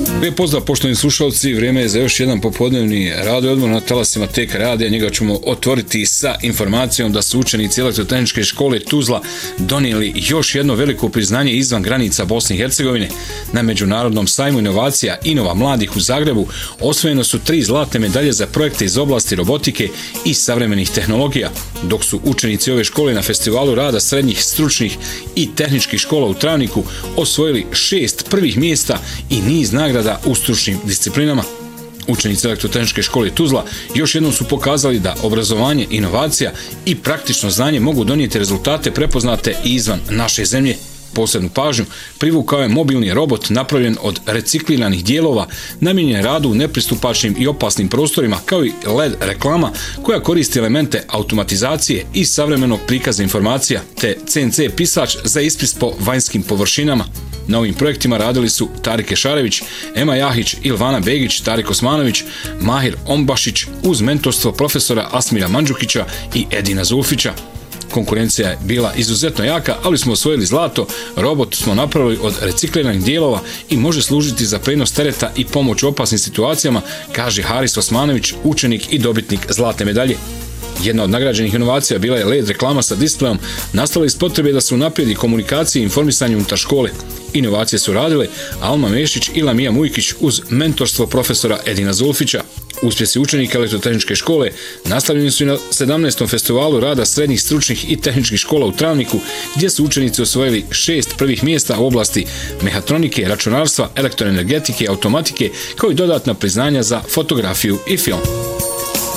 Lijep pozdrav poštovani slušalci, vrijeme je za još jedan popodnevni radio odmor na talasima TK radija. Njega ćemo otvoriti sa informacijom da su učenici Elektrotehničke škole Tuzla donijeli još jedno veliko priznanje izvan granica Bosne i Hercegovine. Na Međunarodnom sajmu inovacija Inova mladih u Zagrebu osvojeno su 3 zlatne medalje za projekte iz oblasti robotike i savremenih tehnologija, dok su učenici ove škole na festivalu rada srednjih, stručnih i tehničkih škola u Travniku osvojili 6 prvih mjesta i niz nagrada u stručnim disciplinama. Učenici Elektrotehničke škole Tuzla još jednom su pokazali da obrazovanje, inovacija i praktično znanje mogu donijeti rezultate prepoznate i izvan naše zemlje. Posebnu pažnju privukao je mobilni robot napravljen od recikliranih dijelova, namijenjen radu u nepristupačnim i opasnim prostorima, kao i LED reklama koja koristi elemente automatizacije i savremenog prikaza informacija, te CNC pisač za ispis po vanjskim površinama. Na ovim projektima radili su Tarik Ešarević, Ema Jahić, Ilvana Begić, Tarik Osmanović, Mahir Ombašić uz mentorstvo profesora Asmira Mandžukića i Edina Zulfića. Konkurencija je bila izuzetno jaka, ali smo osvojili zlato. Robot smo napravili od recikliranih dijelova i može služiti za prenos tereta i pomoć u opasnim situacijama, kaže Haris Osmanović, učenik i dobitnik zlatne medalje. Jedna od nagrađenih inovacija bila je LED reklama sa displejom, nastala iz potrebe da se unaprijedi komunikacija i informisanje unutar škole. Inovacije su radile Alma Mešić i Lamija Mujkić uz mentorstvo profesora Edina Zulfića. Uspjesi učenika Elektrotehničke škole nastavljeni su i na 17. festivalu rada srednjih, stručnih i tehničkih škola u Travniku, gdje su učenici osvojili 6 prvih mjesta u oblasti mehatronike, računarstva, elektroenergetike, automatike, kao i dodatna priznanja za fotografiju i film.